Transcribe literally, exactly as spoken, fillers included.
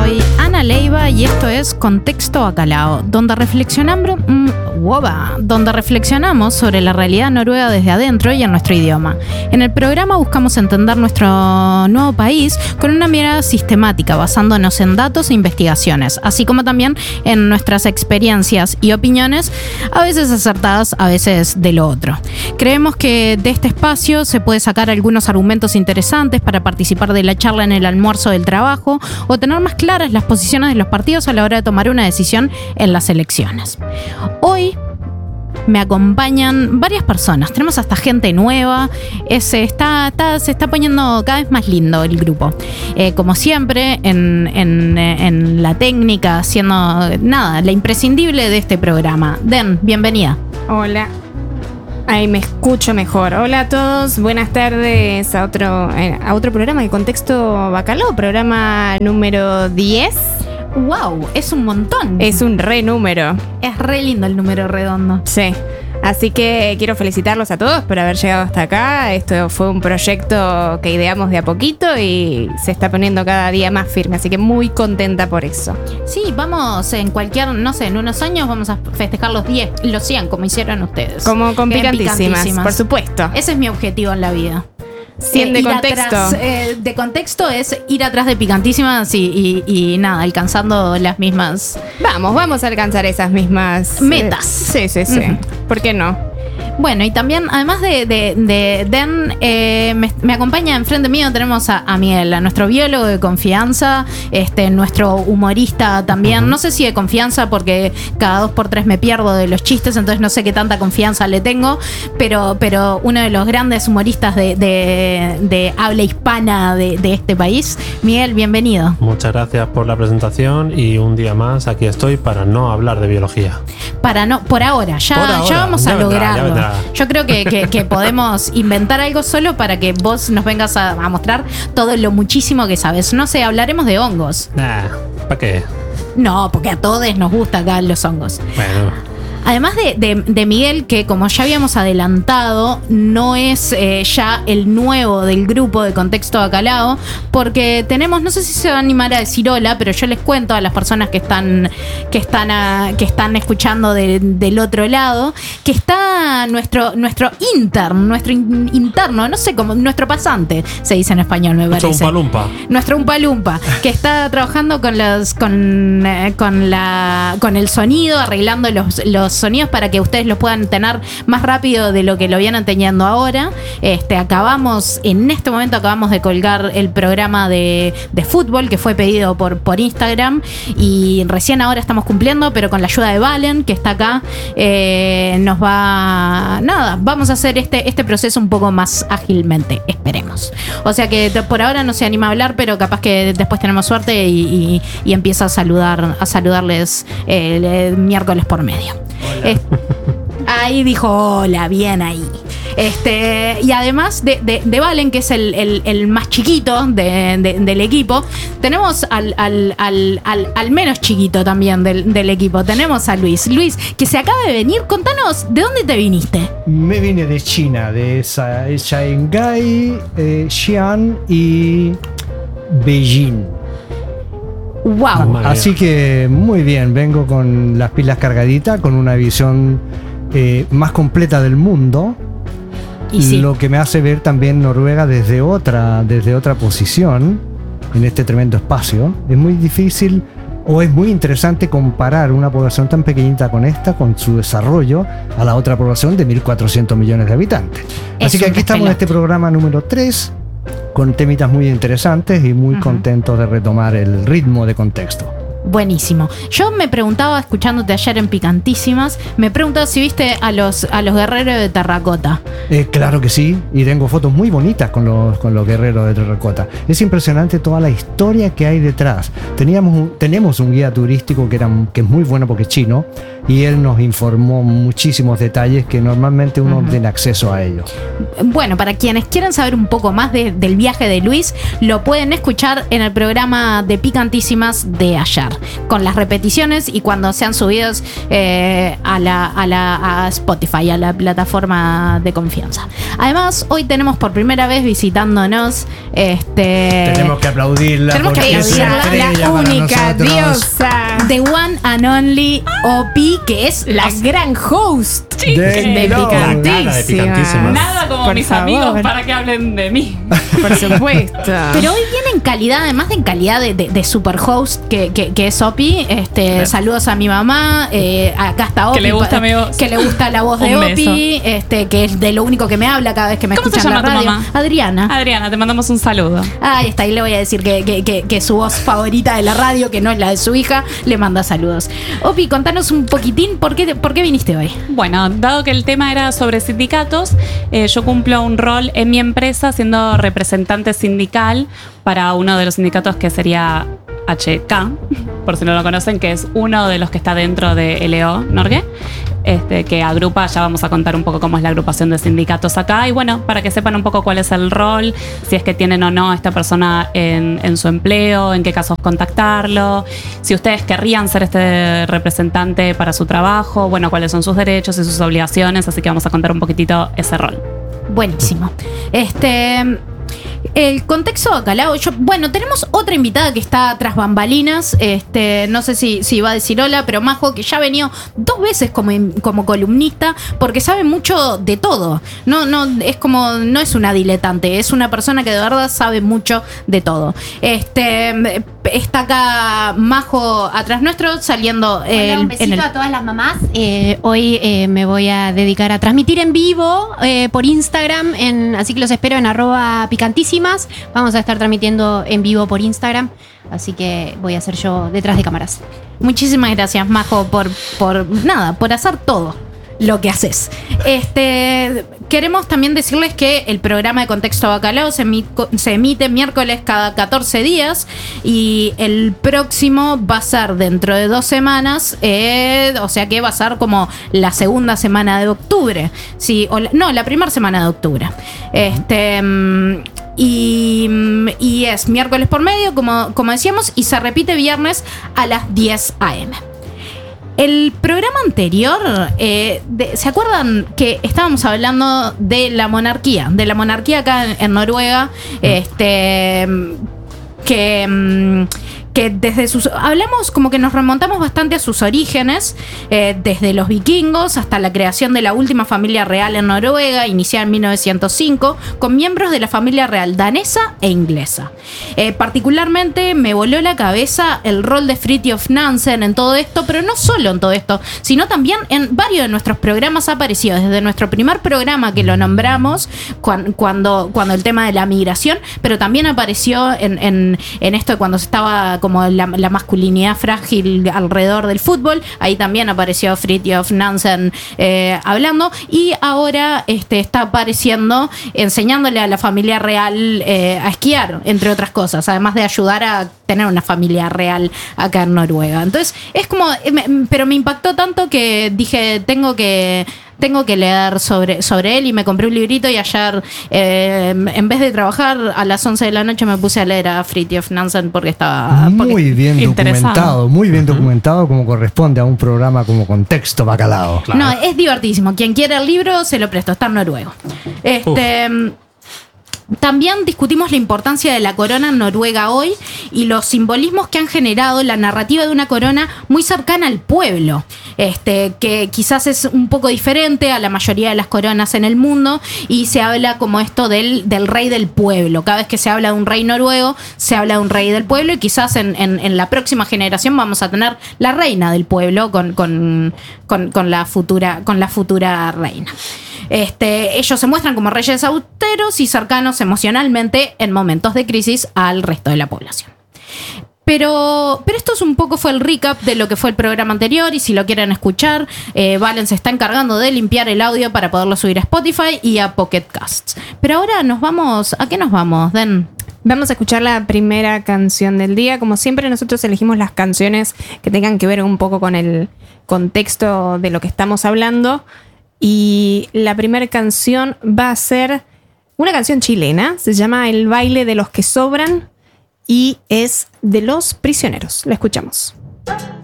Soy Ana Leiva y esto es Contexto Bacalao, donde reflexionamos, mmm, woba, donde reflexionamos sobre la realidad noruega desde adentro y en nuestro idioma. En el programa buscamos entender nuestro nuevo país con una mirada sistemática, basándonos en datos e investigaciones, así como también en nuestras experiencias y opiniones, a veces acertadas, a veces de lo otro. Creemos que de este espacio se puede sacar algunos argumentos interesantes para participar de la charla en el almuerzo del trabajo o tener más claras las posiciones de los partidos a la hora de tomar una decisión en las elecciones. Hoy me acompañan varias personas, tenemos hasta gente nueva, es, está, está, se está poniendo cada vez más lindo el grupo. Eh, como siempre, en, en, en la técnica, haciendo nada, la imprescindible de este programa. Den, bienvenida. Hola. Ahí me escucho mejor. Hola a todos, buenas tardes a otro, a otro programa de Contexto Bacalao, programa número diez. ¡Wow! Es un montón. Es un re número. Es re lindo el número redondo. Sí. Así que quiero felicitarlos a todos por haber llegado hasta acá. Esto fue un proyecto que ideamos de a poquito y se está poniendo cada día más firme. Así que muy contenta por eso. Sí, vamos en cualquier, no sé, en unos años vamos a festejar los diez, los cien, como hicieron ustedes. Como con picantísimas, picantísimas, por supuesto. Ese es mi objetivo en la vida. cien de eh, contexto. Atrás, eh, de contexto es ir atrás de picantísimas y, y, y nada, alcanzando las mismas. Vamos, vamos a alcanzar esas mismas metas. Eh, sí, sí, sí. Uh-huh. ¿Por qué no? Bueno, y también, además de, de, de Den, eh, me, me acompaña enfrente mío, tenemos a, a Miguel, a nuestro biólogo de confianza, este, nuestro humorista también. Uh-huh. No sé si de confianza, porque cada dos por tres me pierdo de los chistes, entonces no sé qué tanta confianza le tengo, pero, pero uno de los grandes humoristas de, de, de habla hispana de, de este país. Miguel, bienvenido. Muchas gracias por la presentación y un día más aquí estoy para no hablar de biología. Para no, por ahora, ya, por ahora, ya vamos ya a vendrá, lograrlo. Yo creo que, que, que podemos inventar algo solo para que vos nos vengas a, a mostrar todo lo muchísimo que sabes. No sé, hablaremos de hongos. Nah, ¿para qué? No, porque a todos nos gusta acá los hongos. Bueno. Además de, de, de Miguel, que como ya habíamos adelantado, no es eh, ya el nuevo del grupo de Contexto Bacalao, porque tenemos, no sé si se va a animar a decir hola, pero yo les cuento a las personas que están que están a, que están escuchando de, del otro lado, que está nuestro nuestro intern, nuestro in, interno, no sé cómo, nuestro pasante, se dice en español, me parece. Nuestro umpalumpa. Nuestro umpalumpa, que está trabajando con los con eh, con la con el sonido, arreglando los los sonidos para que ustedes lo puedan tener más rápido de lo que lo vienen teniendo ahora. Este, acabamos, en este momento acabamos de colgar el programa de, de fútbol que fue pedido por, por Instagram y recién ahora estamos cumpliendo, pero con la ayuda de Valen, que está acá, eh, nos va, nada, vamos a hacer este, este proceso un poco más ágilmente, esperemos. O sea que por ahora no se anima a hablar, pero capaz que después tenemos suerte y, y, y empieza a saludar, a saludarles el, el miércoles por medio. Eh, ahí dijo hola, bien ahí. Este, y además de, de, de Valen, que es el, el, el más chiquito de, de, del equipo, tenemos al, al, al, al, al menos chiquito también del, del equipo. Tenemos a Luis. Luis, que se acaba de venir. Contanos, ¿de dónde te viniste? Me vine de China, de Shanghái, eh, Xi'an y Beijing. Wow. Así que muy bien, vengo con las pilas cargaditas, con una visión eh, más completa del mundo. Y sí. Lo que me hace ver también Noruega desde otra, desde otra posición en este tremendo espacio. Es muy difícil o es muy interesante comparar una población tan pequeñita con esta, con su desarrollo, a la otra población de mil cuatrocientos millones de habitantes. Es Así que aquí estamos en este programa número tres, con temitas muy interesantes y muy uh-huh. contentos de retomar el ritmo de contexto. Buenísimo. Yo me preguntaba, escuchándote ayer en Picantísimas, me preguntaba si viste a los, a los guerreros de terracota. Eh, claro que sí, y tengo fotos muy bonitas con los, con los guerreros de terracota. Es impresionante toda la historia que hay detrás. Teníamos un, tenemos un guía turístico que, era, que es muy bueno porque es chino, y él nos informó muchísimos detalles que normalmente uno uh-huh. tiene acceso a ellos. Bueno, para quienes quieran saber un poco más de, del viaje de Luis, lo pueden escuchar en el programa de Picantísimas de ayer, con las repeticiones y cuando sean subidos eh, a, la, a, la, a Spotify, a la plataforma de confianza. Además, hoy tenemos por primera vez visitándonos este, tenemos que aplaudirla, tenemos que aplaudirla, es la única diosa. The one and only O P, que es La gran host De de Lord. Nada de Picantísima. Picantísima. Nada como Por mis favor. amigos para que hablen de mí. Por supuesto. Pero hoy viene en calidad, además de en calidad de, de, de super host que, que, que es Opi. Este, Gracias. saludos a mi mamá. Eh, acá está Opi. Que le gusta pa- mi voz. Que le gusta la voz de Un Opi. Este, que es de lo único que me habla cada vez que me ¿Cómo se escucha en la llama tu radio. mamá? Adriana. Adriana, te mandamos un saludo. Ahí está, y le voy a decir que, que, que, que su voz favorita de la radio, que no es la de su hija, le manda saludos. Opi, contanos un poquitín por qué, por qué viniste hoy. Bueno, dado que el tema era sobre sindicatos, eh, yo cumplo un rol en mi empresa siendo representante sindical para uno de los sindicatos que sería H K, por si no lo conocen, que es uno de los que está dentro de L O Norge, este, que agrupa, ya vamos a contar un poco cómo es la agrupación de sindicatos acá, y bueno, para que sepan un poco cuál es el rol, si es que tienen o no a esta persona en, en su empleo, en qué casos contactarlo, si ustedes querrían ser este representante para su trabajo, bueno, cuáles son sus derechos y sus obligaciones, así que vamos a contar un poquitito ese rol. Buenísimo. Este. El contexto de Bacalao, yo, bueno, tenemos otra invitada que está tras bambalinas, este, no sé si, si va a decir hola, pero Majo, que ya ha venido dos veces como, como columnista, porque sabe mucho de todo. No, no, es como, no es una diletante, es una persona que de verdad sabe mucho de todo. Este, está acá Majo atrás nuestro, saliendo Hola, el, un besito en el... a todas las mamás. Eh, hoy eh, me voy a dedicar a transmitir en vivo eh, por Instagram, en, así que los espero en arroba picantísimas. Vamos a estar transmitiendo en vivo por Instagram, así que voy a ser yo detrás de cámaras. Muchísimas gracias, Majo, por, por nada, por hacer todo lo que haces. Este, queremos también decirles que el programa de Contexto Bacalao se, emi- se emite miércoles cada catorce días y el próximo va a ser dentro de dos semanas, eh, o sea que va a ser como la segunda semana de octubre. Sí, o la- no, la primera semana de octubre. Este. mm, Y, y es miércoles por medio, como, como decíamos, y se repite viernes a las diez a eme. El programa anterior, eh, de- ¿se acuerdan que estábamos hablando de la monarquía? De la monarquía acá en, en Noruega, este, que... mm, que desde sus... Hablamos como que nos remontamos bastante a sus orígenes, eh, desde los vikingos hasta la creación de la última familia real en Noruega, iniciada en mil novecientos cinco, con miembros de la familia real danesa e inglesa. Eh, particularmente me voló la cabeza el rol de Fridtjof Nansen en todo esto, pero no solo en todo esto, sino también en varios de nuestros programas ha aparecido, desde nuestro primer programa que lo nombramos, cuan- cuando, cuando el tema de la migración, pero también apareció en, en, en esto de cuando se estaba como la, la masculinidad frágil alrededor del fútbol. Ahí también apareció Fridtjof Nansen eh, hablando, y ahora este, está apareciendo enseñándole a la familia real eh, a esquiar, entre otras cosas, además de ayudar a tener una familia real acá en Noruega. Entonces es como, me- pero me impactó tanto que dije, tengo que tengo que leer sobre, sobre él, y me compré un librito, y ayer eh, en vez de trabajar a las once de la noche me puse a leer a Fridtjof Nansen porque estaba porque- Muy bien interesado. documentado, muy bien documentado como corresponde a un programa como Contexto Bacalao. Claro. No, es divertísimo. Quien quiera el libro, se lo presto. Está en noruego. Este. También discutimos la importancia de la corona en Noruega hoy y los simbolismos que han generado la narrativa de una corona muy cercana al pueblo, este, que quizás es un poco diferente a la mayoría de las coronas en el mundo, y se habla como esto del, del rey del pueblo. Cada vez que se habla de un rey noruego, se habla de un rey del pueblo, y quizás en, en, en la próxima generación vamos a tener la reina del pueblo con, con, con, con la futura, con la futura reina. Este, ellos se muestran como reyes austeros y cercanos emocionalmente en momentos de crisis al resto de la población. Pero, pero esto es un poco fue el recap de lo que fue el programa anterior, y si lo quieren escuchar, eh, Valen se está encargando de limpiar el audio para poderlo subir a Spotify y a Pocket Casts. Pero ahora nos vamos, ¿a qué nos vamos, Den? Vamos a escuchar la primera canción del día. Como siempre, nosotros elegimos las canciones que tengan que ver un poco con el contexto de lo que estamos hablando. Y la primera canción va a ser una canción chilena. Se llama El baile de los que sobran y es de Los Prisioneros. La escuchamos.